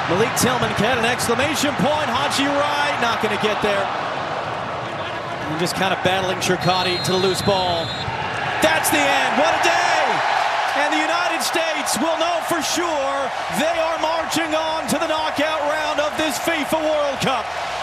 Malik Tillman had an exclamation point. Haji Wright not going to get there. And just kind of battling Shirkati to the loose ball. That's the end. What a day! And the United States will know for sure they are marching on to the knockout round of this FIFA World Cup.